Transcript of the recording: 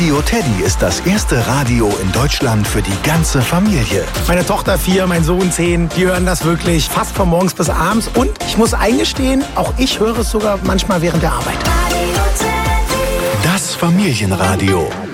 Radio Teddy ist das erste Radio in Deutschland für die ganze Familie. Meine Tochter 4, mein Sohn 10, die hören das wirklich fast von morgens bis abends. Und ich muss eingestehen, auch ich höre es sogar manchmal während der Arbeit. Das Familienradio.